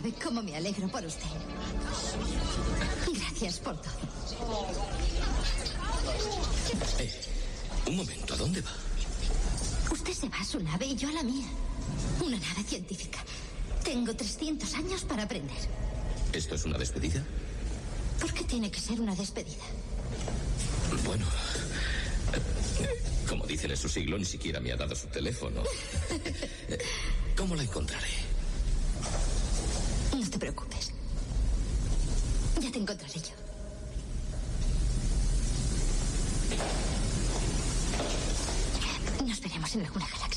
sabe cómo me alegro por usted. Gracias por todo. Un momento, ¿a dónde va? Usted se va a su nave y yo a la mía. Una nave científica. Tengo 300 años para aprender. ¿Esto es una despedida? ¿Por qué tiene que ser una despedida? Bueno, como dicen en su siglo, ni siquiera me ha dado su teléfono. ¿Cómo la encontraré? No te preocupes. Ya te encontraré yo. Nos veremos en alguna galaxia.